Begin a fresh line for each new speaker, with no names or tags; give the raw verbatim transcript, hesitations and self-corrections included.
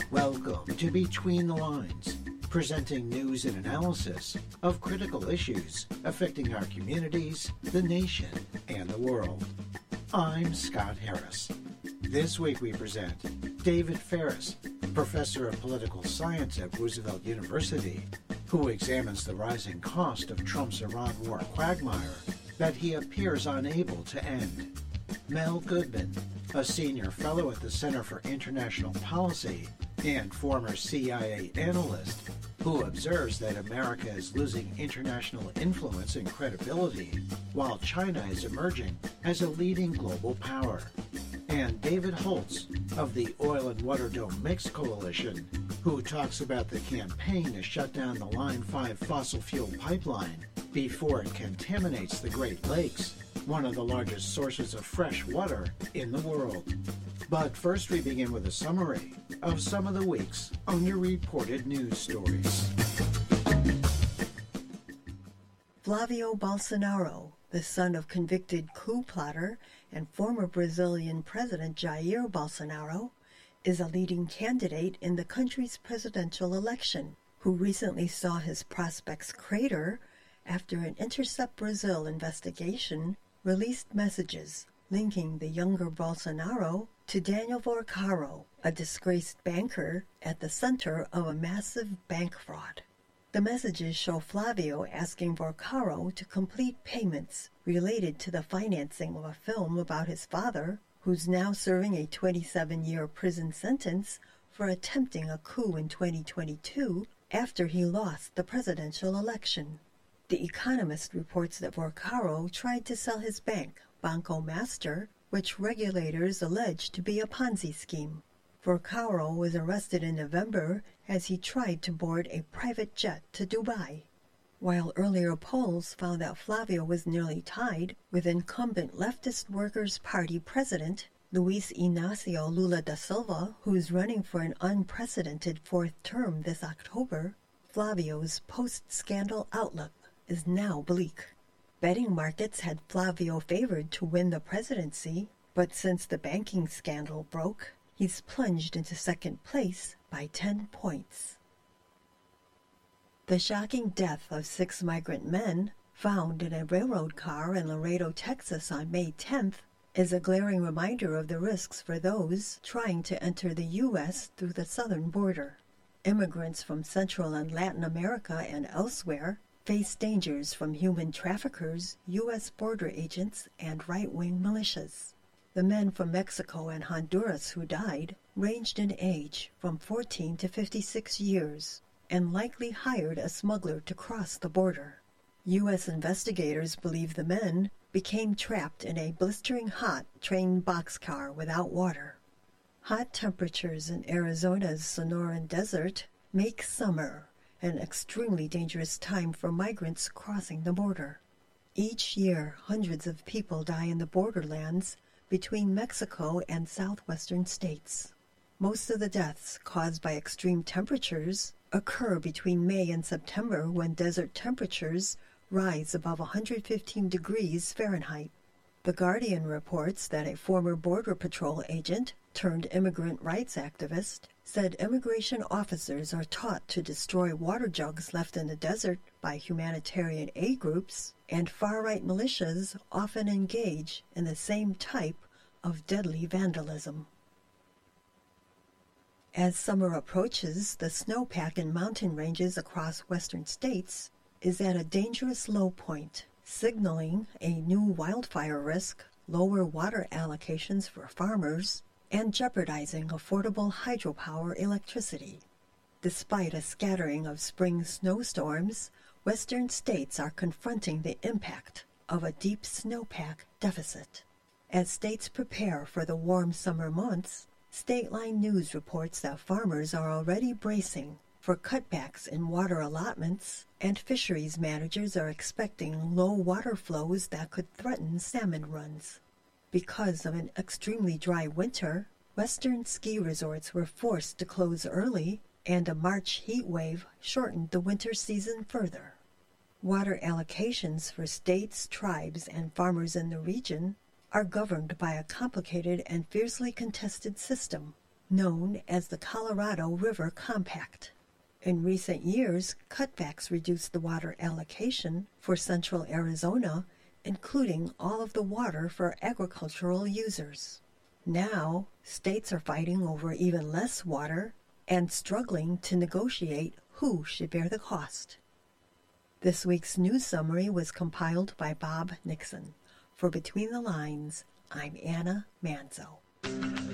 Welcome to Between the Lines, presenting news and analysis of critical issues affecting our communities, the nation, and the world. I'm Scott Harris. This week we present David Faris, professor of political science at Roosevelt University, who examines the rising cost of Trump's Iran war quagmire that he appears unable to end. Mel Goodman, a senior fellow at the Center for International Policy and former C I A analyst, who observes that America is losing international influence and credibility while China is emerging as a leading global power. And David Holtz of the Oil and Water Don't Mix Coalition, who talks about the campaign to shut down the Line five fossil fuel pipeline before it contaminates the Great Lakes, one of the largest sources of fresh water in the world. But first we begin with a summary of some of the week's underreported news stories.
Flavio Bolsonaro, the son of convicted coup plotter and former Brazilian President Jair Bolsonaro, is a leading candidate in the country's presidential election, who recently saw his prospects crater after an Intercept Brazil investigation released messages linking the younger Bolsonaro to Daniel Vorcaro, a disgraced banker at the center of a massive bank fraud. The messages show Flavio asking Vorcaro to complete payments related to the financing of a film about his father, who's now serving a twenty-seven-year prison sentence for attempting a coup in twenty twenty-two after he lost the presidential election. The Economist reports that Vorcaro tried to sell his bank, Banco Master, which regulators allege to be a Ponzi scheme. Vorcaro was arrested in November as he tried to board a private jet to Dubai. While earlier polls found that Flavio was nearly tied with incumbent leftist Workers' Party president Luiz Inácio Lula da Silva, who's running for an unprecedented fourth term this October, Flavio's post-scandal outlook is now bleak. Betting markets had Flavio favored to win the presidency, but since the banking scandal broke, he's plunged into second place by ten points. The shocking death of six migrant men found in a railroad car in Laredo, Texas on May tenth is a glaring reminder of the risks for those trying to enter the U S through the southern border. Immigrants from Central and Latin America and elsewhere face dangers from human traffickers, U S border agents, and right-wing militias. The men from Mexico and Honduras who died ranged in age from fourteen to fifty-six years and likely hired a smuggler to cross the border. U S investigators believe the men became trapped in a blistering hot train boxcar without water. Hot temperatures in Arizona's Sonoran Desert make summer an extremely dangerous time for migrants crossing the border. Each year, hundreds of people die in the borderlands between Mexico and southwestern states. Most of the deaths caused by extreme temperatures occur between May and September, when desert temperatures rise above one hundred fifteen degrees Fahrenheit. The Guardian reports that a former Border Patrol agent turned immigrant rights activist said immigration officers are taught to destroy water jugs left in the desert by humanitarian aid groups, and far-right militias often engage in the same type of deadly vandalism. As summer approaches, the snowpack in mountain ranges across western states is at a dangerous low point, signaling a new wildfire risk, lower water allocations for farmers, and jeopardizing affordable hydropower electricity. Despite a scattering of spring snowstorms, western states are confronting the impact of a deep snowpack deficit. As states prepare for the warm summer months, Stateline News reports that farmers are already bracing for cutbacks in water allotments, and fisheries managers are expecting low water flows that could threaten salmon runs. Because of an extremely dry winter, western ski resorts were forced to close early, and a March heat wave shortened the winter season further. Water allocations for states, tribes, and farmers in the region are governed by a complicated and fiercely contested system. known as the Colorado River Compact. In recent years, cutbacks reduced the water allocation for central Arizona, including all of the water for agricultural users. Now, states are fighting over even less water and struggling to negotiate who should bear the cost. This week's news summary was compiled by Bob Nixon. For Between the Lines, I'm Anna Manzo.